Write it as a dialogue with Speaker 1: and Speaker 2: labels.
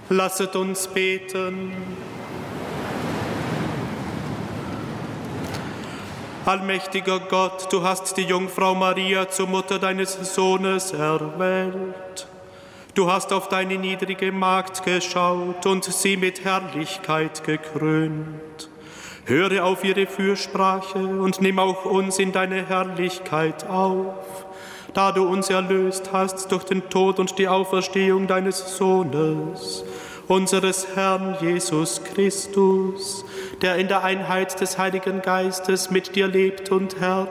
Speaker 1: Lasset uns beten. Allmächtiger Gott, du hast die Jungfrau Maria zur Mutter deines Sohnes erwählt. Du hast auf deine niedrige Magd geschaut und sie mit Herrlichkeit gekrönt. Höre auf ihre Fürsprache und nimm auch uns in deine Herrlichkeit auf, da du uns erlöst hast durch den Tod und die Auferstehung deines Sohnes, unseres Herrn Jesus Christus, der in der Einheit des Heiligen Geistes mit dir lebt und herrscht